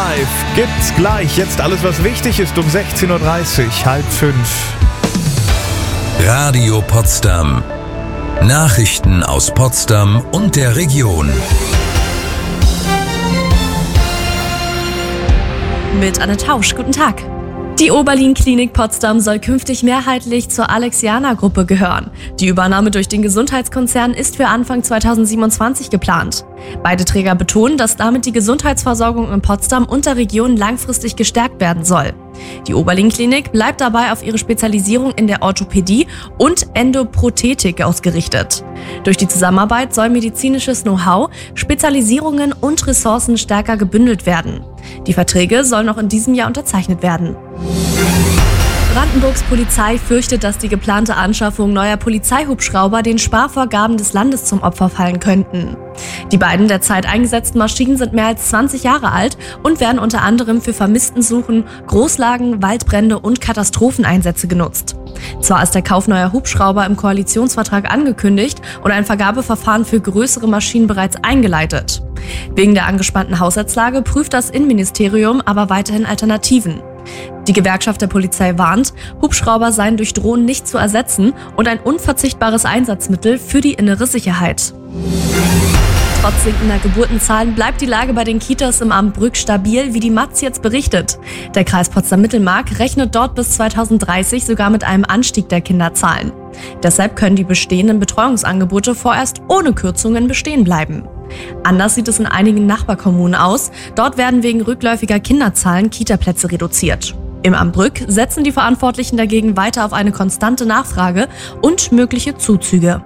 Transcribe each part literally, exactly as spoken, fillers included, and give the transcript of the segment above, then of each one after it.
Live gibt's gleich. Jetzt alles, was wichtig ist, um sechzehn Uhr dreißig, halb fünf. Radio Potsdam. Nachrichten aus Potsdam und der Region. Mit Anne Tausch, guten Tag. Die Oberlin-Klinik Potsdam soll künftig mehrheitlich zur Alexianer-Gruppe gehören. Die Übernahme durch den Gesundheitskonzern ist für Anfang zweitausendsiebenundzwanzig geplant. Beide Träger betonen, dass damit die Gesundheitsversorgung in Potsdam und der Region langfristig gestärkt werden soll. Die Oberlin-Klinik bleibt dabei auf ihre Spezialisierung in der Orthopädie und Endoprothetik ausgerichtet. Durch die Zusammenarbeit soll medizinisches Know-how, Spezialisierungen und Ressourcen stärker gebündelt werden. Die Verträge sollen noch in diesem Jahr unterzeichnet werden. Brandenburgs Polizei fürchtet, dass die geplante Anschaffung neuer Polizeihubschrauber den Sparvorgaben des Landes zum Opfer fallen könnten. Die beiden derzeit eingesetzten Maschinen sind mehr als zwanzig Jahre alt und werden unter anderem für Vermisstensuchen, Großlagen, Waldbrände und Katastropheneinsätze genutzt. Zwar ist der Kauf neuer Hubschrauber im Koalitionsvertrag angekündigt und ein Vergabeverfahren für größere Maschinen bereits eingeleitet. Wegen der angespannten Haushaltslage prüft das Innenministerium aber weiterhin Alternativen. Die Gewerkschaft der Polizei warnt, Hubschrauber seien durch Drohnen nicht zu ersetzen und ein unverzichtbares Einsatzmittel für die innere Sicherheit. Trotz sinkender Geburtenzahlen bleibt die Lage bei den Kitas im Amt Brück stabil, wie die Matz jetzt berichtet. Der Kreis Potsdam-Mittelmark rechnet dort bis zweitausenddreißig sogar mit einem Anstieg der Kinderzahlen. Deshalb können die bestehenden Betreuungsangebote vorerst ohne Kürzungen bestehen bleiben. Anders sieht es in einigen Nachbarkommunen aus. Dort werden wegen rückläufiger Kinderzahlen Kitaplätze reduziert. Im Amt Brück setzen die Verantwortlichen dagegen weiter auf eine konstante Nachfrage und mögliche Zuzüge.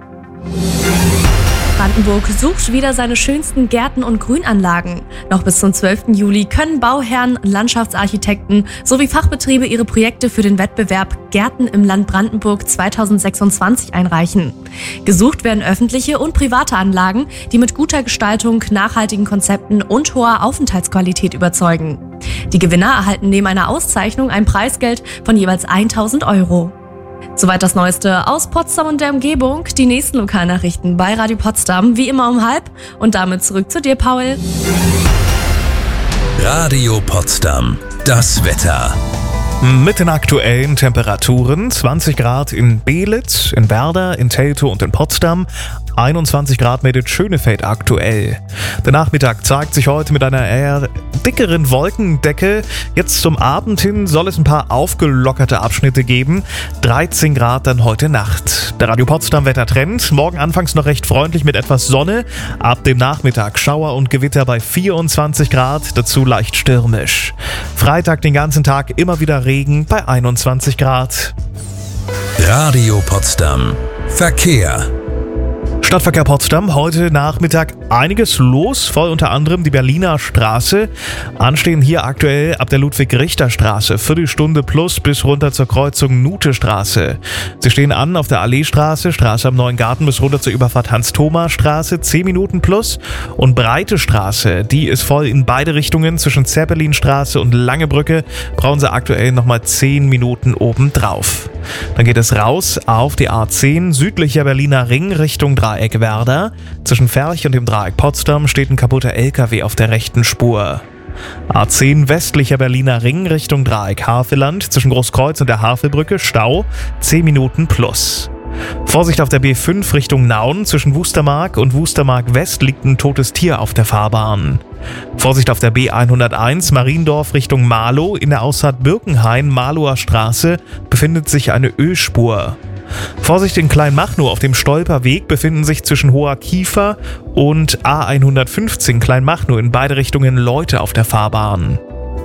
Brandenburg sucht wieder seine schönsten Gärten und Grünanlagen. Noch bis zum zwölften Juli können Bauherren, Landschaftsarchitekten sowie Fachbetriebe ihre Projekte für den Wettbewerb Gärten im Land Brandenburg zweitausendsechsundzwanzig einreichen. Gesucht werden öffentliche und private Anlagen, die mit guter Gestaltung, nachhaltigen Konzepten und hoher Aufenthaltsqualität überzeugen. Die Gewinner erhalten neben einer Auszeichnung ein Preisgeld von jeweils tausend Euro. Soweit das Neueste aus Potsdam und der Umgebung. Die nächsten Lokalnachrichten bei Radio Potsdam, wie immer um halb. Und damit zurück zu dir, Paul. Radio Potsdam. Das Wetter. Mit den aktuellen Temperaturen: zwanzig Grad in Beelitz, in Werder, in Teltow und in Potsdam, einundzwanzig Grad mit Schönefeld aktuell. Der Nachmittag zeigt sich heute mit einer eher dickeren Wolkendecke. Jetzt zum Abend hin soll es ein paar aufgelockerte Abschnitte geben. dreizehn Grad dann heute Nacht. Der Radio Potsdam Wettertrend. Morgen anfangs noch recht freundlich mit etwas Sonne. Ab dem Nachmittag Schauer und Gewitter bei vierundzwanzig Grad, dazu leicht stürmisch. Freitag den ganzen Tag immer wieder Regen bei einundzwanzig Grad. Radio Potsdam. Verkehr. Stadtverkehr Potsdam, heute Nachmittag einiges los, voll unter anderem die Berliner Straße. Anstehen hier aktuell ab der Ludwig-Richter-Straße, Viertelstunde plus bis runter zur Kreuzung Nute-Straße. Sie stehen an auf der Alleestraße, Straße am Neuen Garten bis runter zur Überfahrt Hans-Thoma-Straße, zehn Minuten plus. Und Breite Straße, die ist voll in beide Richtungen, zwischen Zeppelinstraße und Langebrücke, brauchen sie aktuell nochmal zehn Minuten obendrauf. Dann geht es raus auf die A zehn, südlicher Berliner Ring Richtung Dreieck Werder. Zwischen Ferch und dem Dreieck Potsdam steht ein kaputter L K W auf der rechten Spur. A zehn, westlicher Berliner Ring Richtung Dreieck Havelland. Zwischen Großkreuz und der Havelbrücke Stau, zehn Minuten plus. Vorsicht auf der B fünf Richtung Nauen. Zwischen Wustermark und Wustermark West liegt ein totes Tier auf der Fahrbahn. Vorsicht auf der B hunderteins Mariendorf Richtung Marlow. In der Ausfahrt Birkenhain, Marlower Straße, befindet sich eine Ölspur. Vorsicht in Kleinmachnow, auf dem Stolperweg befinden sich zwischen Hoher Kiefer und A hundertfünfzehn Kleinmachnow in beide Richtungen Leute auf der Fahrbahn.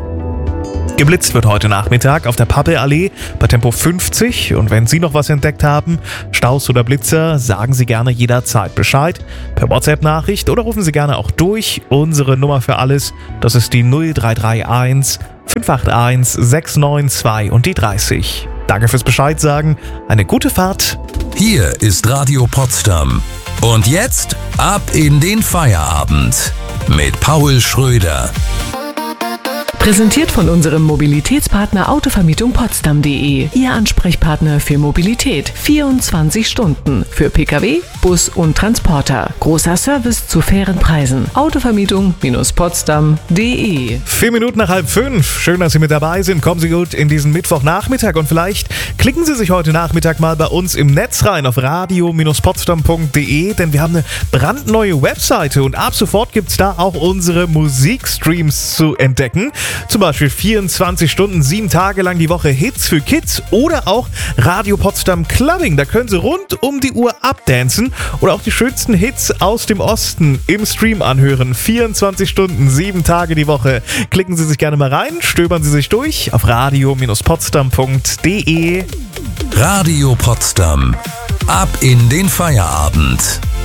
Geblitzt wird heute Nachmittag auf der Pappelallee bei Tempo fünfzig, und wenn Sie noch was entdeckt haben, Staus oder Blitzer, sagen Sie gerne jederzeit Bescheid, per WhatsApp-Nachricht oder rufen Sie gerne auch durch. Unsere Nummer für alles, das ist die null drei drei eins fünf acht eins sechs neun zwei und die dreißig. Danke fürs Bescheid sagen, eine gute Fahrt. Hier ist Radio Potsdam. Und jetzt ab in den Feierabend mit Paul Schröder. Präsentiert von unserem Mobilitätspartner Autovermietung Potsdam punkt de. Ihr Ansprechpartner für Mobilität. vierundzwanzig Stunden. Für Pkw, Bus und Transporter. Großer Service zu fairen Preisen. Autovermietung Potsdam punkt de. Vier Minuten nach halb fünf. Schön, dass Sie mit dabei sind. Kommen Sie gut in diesen Mittwochnachmittag und vielleicht klicken Sie sich heute Nachmittag mal bei uns im Netz rein auf radio Potsdam punkt de, denn wir haben eine brandneue Webseite und ab sofort gibt es da auch unsere Musikstreams zu entdecken. Zum Beispiel vierundzwanzig Stunden, sieben Tage lang die Woche Hits für Kids oder auch Radio Potsdam Clubbing. Da können Sie rund um die Uhr abdancen oder auch die schönsten Hits aus dem Osten im Stream anhören. vierundzwanzig Stunden, sieben Tage die Woche. Klicken Sie sich gerne mal rein, stöbern Sie sich durch auf radio Potsdam punkt de. Radio Potsdam. Ab in den Feierabend.